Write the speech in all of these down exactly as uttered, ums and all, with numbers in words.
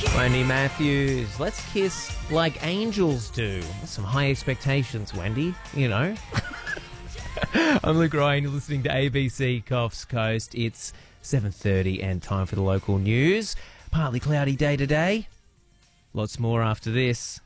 Wendy Matthews, let's kiss like angels do. Some high expectations, Wendy, you know. I'm Luke Ryan, you're listening to A B C Coffs Coast. It's seven thirty and time for the local news. Partly cloudy day today. Lots more after this.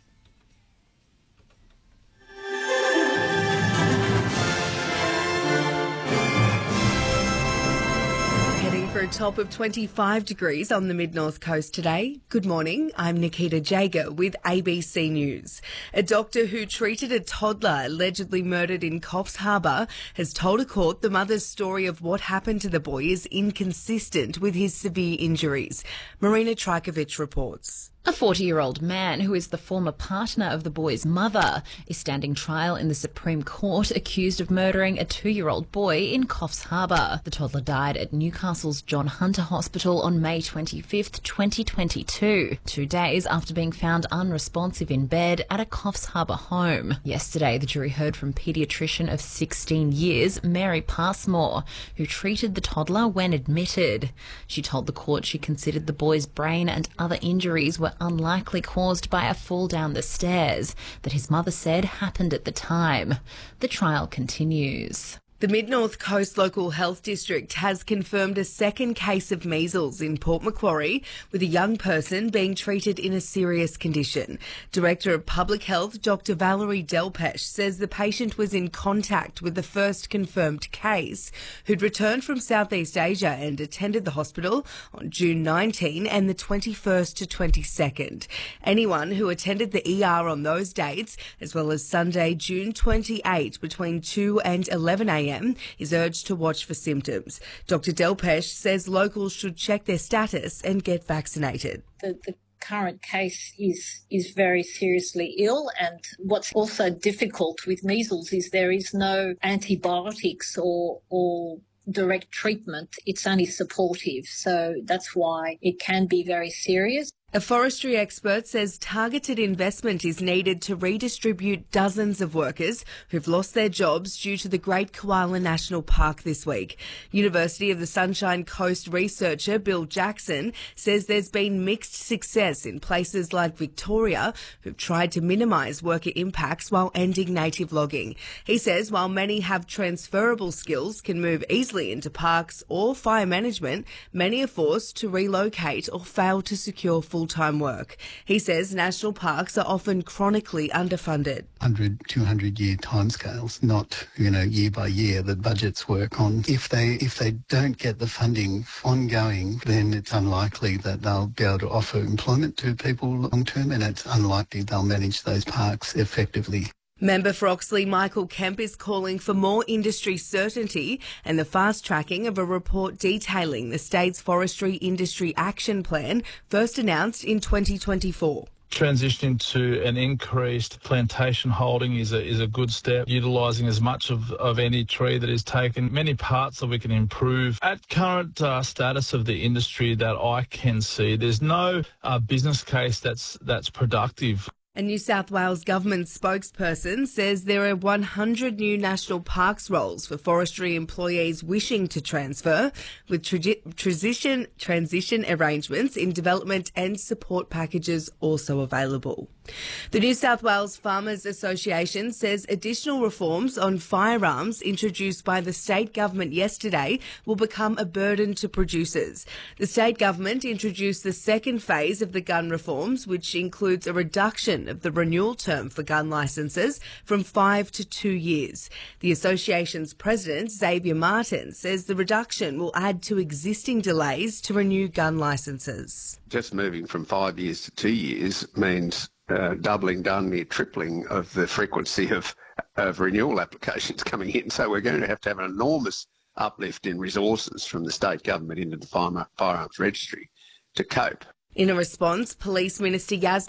For a top of twenty-five degrees on the mid-north coast today. Good morning, I'm Nikita Jager with A B C News. A doctor who treated a toddler allegedly murdered in Coffs Harbour has told a court the mother's story of what happened to the boy is inconsistent with his severe injuries. Marina Trajkovic reports. A forty-year-old man who is the former partner of the boy's mother is standing trial in the Supreme Court accused of murdering a two-year-old boy in Coffs Harbour. The toddler died at Newcastle's John Hunter Hospital on May twenty-fifth, twenty twenty-two, two days after being found unresponsive in bed at a Coffs Harbour home. Yesterday, the jury heard from paediatrician of sixteen years, Mary Passmore, who treated the toddler when admitted. She told the court she considered the boy's brain and other injuries were unlikely caused by a fall down the stairs that his mother said happened at the time. The trial continues. The Mid-North Coast Local Health District has confirmed a second case of measles in Port Macquarie, with a young person being treated in a serious condition. Director of Public Health, Doctor Valerie Delpesh, says the patient was in contact with the first confirmed case, who'd returned from Southeast Asia and attended the hospital on June nineteenth and the twenty-first to twenty-second. Anyone who attended the E R on those dates, as well as Sunday, June twenty-eighth, between two and eleven a m, is urged to watch for symptoms. Doctor Delpesh says locals should check their status and get vaccinated. The, the current case is is very seriously ill, and what's also difficult with measles is there is no antibiotics or or direct treatment. It's only supportive, so that's why it can be very serious. A forestry expert says targeted investment is needed to redistribute dozens of workers who've lost their jobs due to the Great Koala National Park this week. University of the Sunshine Coast researcher Bill Jackson says there's been mixed success in places like Victoria, who've tried to minimise worker impacts while ending native logging. He says while many have transferable skills, can move easily into parks or fire management, many are forced to relocate or fail to secure full full-time work. He says national parks are often chronically underfunded. one hundred, two hundred year timescales, not, you know, year by year that budgets work on. If they if they don't get the funding ongoing, then it's unlikely that they'll be able to offer employment to people long term, and it's unlikely they'll manage those parks effectively. Member for Oxley Michael Kemp is calling for more industry certainty and the fast-tracking of a report detailing the state's forestry industry action plan, first announced in twenty twenty-four. Transitioning to an increased plantation holding is a is a good step, utilising as much of, of any tree that is taken. Many parts that we can improve. At current uh, status of the industry that I can see, there's no uh, business case that's that's productive. A New South Wales government spokesperson says there are one hundred new national parks roles for forestry employees wishing to transfer, with tra- transition, transition arrangements in development and support packages also available. The New South Wales Farmers Association says additional reforms on firearms introduced by the state government yesterday will become a burden to producers. The state government introduced the second phase of the gun reforms, which includes a reduction of the renewal term for gun licences from five to two years. The association's president, Xavier Martin, says the reduction will add to existing delays to renew gun licences. Just moving from five years to two years means uh, doubling, darn near tripling of the frequency of, of renewal applications coming in. So we're going to have to have an enormous uplift in resources from the state government into the firearms registry to cope. In a response, Police Minister Yasmin